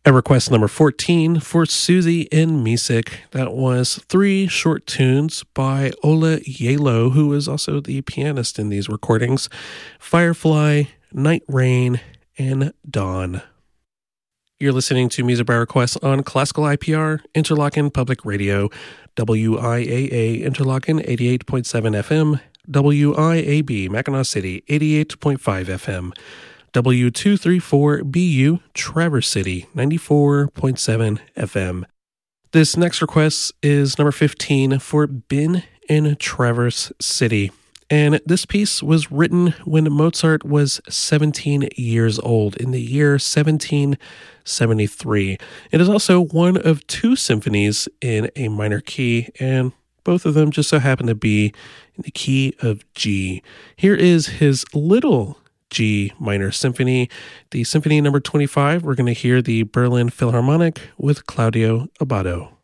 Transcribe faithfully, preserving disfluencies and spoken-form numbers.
At request number fourteen for Susie and Misik, that was three short tunes by Ola Yalo, who is also the pianist in these recordings: Firefly, Night Rain, and Dawn. You're listening to Music by Request on Classical I P R, Interlochen Public Radio, W I A A Interlochen eighty-eight point seven F M, W I A B Mackinac City eighty-eight point five F M, W two thirty-four B U Traverse City ninety-four point seven F M. This next request is number fifteen for Bin in Traverse City. And this piece was written when Mozart was seventeen years old in the year seventeen seventy-three. It is also one of two symphonies in a minor key, and both of them just so happen to be in the key of G. Here is his little G minor symphony, the symphony number twenty-five. We're going to hear the Berlin Philharmonic with Claudio Abbado.